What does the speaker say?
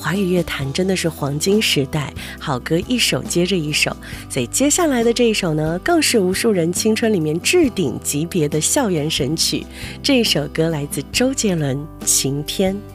华语乐坛真的是黄金时代，好歌一首接着一首。所以接下来的这一首呢，更是无数人青春里面置顶级别的校园神曲。这首歌来自周杰伦《晴天》。